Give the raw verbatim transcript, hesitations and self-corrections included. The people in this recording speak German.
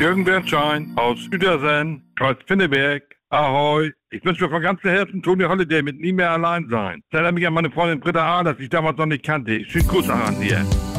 Jürgen Bernschein aus Uetersen, aus Pinneberg. Ahoi. Ich wünsche mir von ganzem Herzen Toni Holiday mit Nie mehr allein sein. Das erinnert mich an meine Freundin Britta A., das ich damals noch nicht kannte. Schönen Gruß an dir.